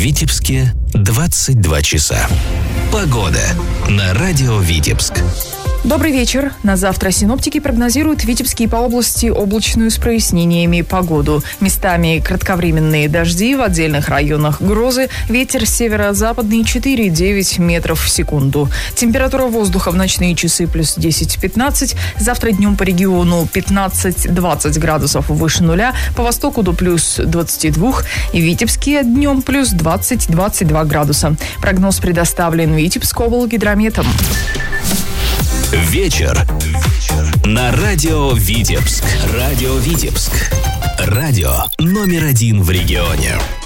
Витебске 22 часа. Погода на радио Витебск. Добрый вечер. На завтра синоптики прогнозируют в Витебске и по области облачную с прояснениями погоду. Местами кратковременные дожди, в отдельных районах грозы. Ветер северо-западный 4-9 метров в секунду. Температура воздуха в ночные часы плюс 10-15. Завтра днем по региону 15-20 градусов выше нуля. По востоку до плюс 22. И в Витебске днем плюс 20-22 градуса. Прогноз предоставлен Витебскоблгидрометом. Вечер на радио Витебск. Радио Витебск. Радио номер 1 в регионе.